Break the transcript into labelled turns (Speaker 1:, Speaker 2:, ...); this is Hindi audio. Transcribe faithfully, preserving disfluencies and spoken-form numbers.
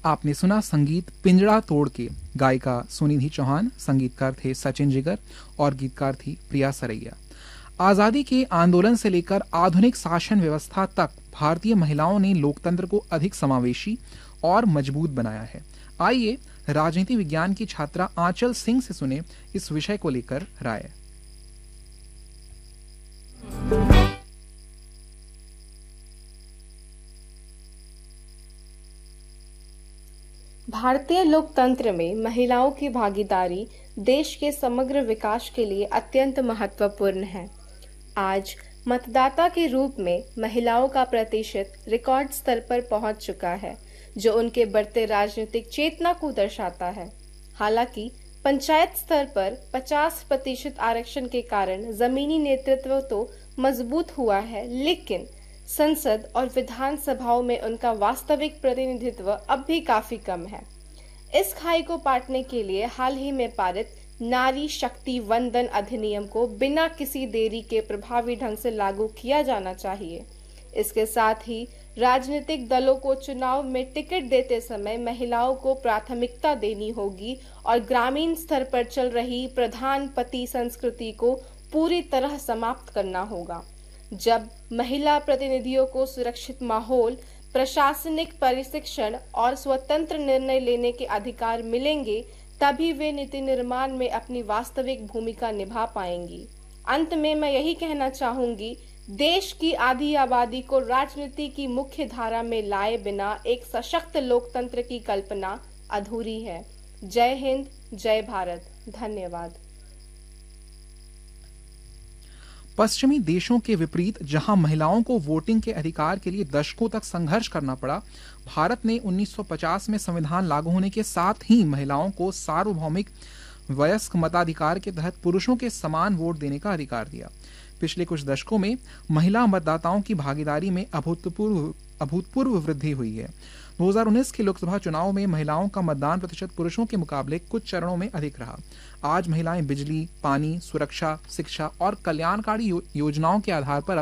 Speaker 1: आपने सुना संगीत पिंजड़ा तोड़ के। गायिका सुनिधि चौहान, संगीतकार थे सचिन जिगर और गीतकार थी प्रिया सरैया। आजादी के आंदोलन से लेकर आधुनिक शासन व्यवस्था तक भारतीय महिलाओं ने लोकतंत्र को अधिक समावेशी और मजबूत बनाया है। आइए राजनीति विज्ञान की छात्रा आंचल सिंह से सुने इस विषय को लेकर राय।
Speaker 2: भारतीय लोकतंत्र में महिलाओं की भागीदारी देश के समग्र विकास के लिए अत्यंत महत्वपूर्ण है। आज मतदाता के रूप में महिलाओं का प्रतिशत रिकॉर्ड स्तर पर पहुंच चुका है, जो उनके बढ़ते राजनीतिक चेतना को दर्शाता है। हालांकि पंचायत स्तर पर पचास प्रतिशत आरक्षण के कारण जमीनी नेतृत्व तो मजबूत हुआ है, लेकिन संसद और विधानसभाओं में उनका वास्तविक प्रतिनिधित्व अब भी काफी कम है। इस खाई को पाटने के लिए हाल ही में पारित नारी शक्ति वंदन अधिनियम को बिना किसी देरी के प्रभावी ढंग से लागू किया जाना चाहिए। इसके साथ ही राजनीतिक दलों को चुनाव में टिकट देते समय महिलाओं को प्राथमिकता देनी होगी और ग्रामीण स्तर पर चल रही प्रधान पति संस्कृति को पूरी तरह समाप्त करना होगा। जब महिला प्रतिनिधियों को सुरक्षित माहौल, प्रशासनिक प्रशिक्षण और स्वतंत्र निर्णय लेने के अधिकार मिलेंगे, तभी वे नीति निर्माण में अपनी वास्तविक भूमिका निभा पाएंगी। अंत में मैं यही कहना चाहूंगी, देश की आधी आबादी को राजनीति की मुख्य धारा में लाए बिना एक सशक्त लोकतंत्र की कल्पना अधूरी है। जय हिंद, जय भारत। धन्यवाद।
Speaker 1: पश्चिमी देशों के विपरीत जहां महिलाओं को वोटिंग के अधिकार के लिए दशकों तक संघर्ष करना पड़ा, भारत ने उन्नीस सौ पचास में संविधान लागू होने के साथ ही महिलाओं को सार्वभौमिक वयस्क मताधिकार के तहत पुरुषों के समान वोट देने का अधिकार दिया। पिछले कुछ दशकों में महिला मतदाताओं की भागीदारी में अभूतपूर्व अभूतपूर्व वृद्धि हुई है। दो हज़ार उन्नीस के लोकसभा चुनाव में महिलाओं का मतदान प्रतिशत पुरुषों के मुकाबले कुछ चरणों में अधिक रहा। आज महिलाएं बिजली, पानी, सुरक्षा, शिक्षा और कल्याणकारी योजनाओं के आधार पर